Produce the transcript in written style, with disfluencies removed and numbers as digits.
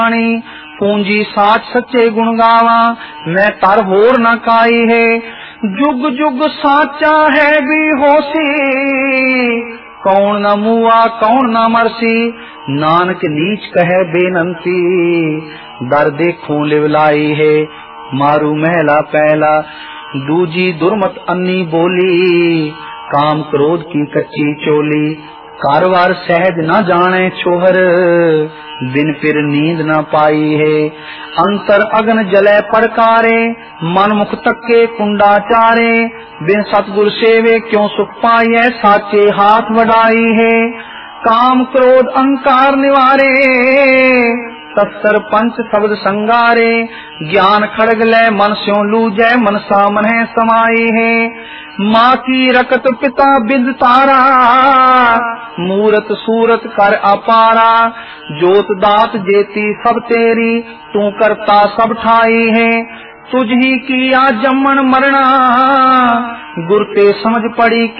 पूंजी साच सच्चे गुण गावा, मैं तर होर न काई है। जुग जुग साचा है भी होसी, कौन न मुआ कौन न मरसी। नानक नीच कहे बेनंती, दर देखूं लिवलाई है। मारू महला पहला, दूजी दुर्मत अन्नी बोली। काम क्रोध की कच्ची चोली, कारवार सहज न जाने छोहर। बिन फिर नींद न पाई है, अंतर अग्न जले पड़कारे। मन मुख तक्के कुंडा चारे, बिन सतगुर सेवे क्यों सुख पाए। साचे हाथ वडाई है, काम क्रोध अहंकार निवारे। तत्सर पंच शब्द संगारे, ज्ञान खड़ग लय मन स्यों लूजै। मनसा मन्ह समाई है, माँ की रकत पिता बिद तारा। मूरत सूरत कर अपारा, जोत दात जेती सब तेरी। तू करता सब ठाई है, तुझ ही किया जम्मन मरना। गुर ते समझ पड़ी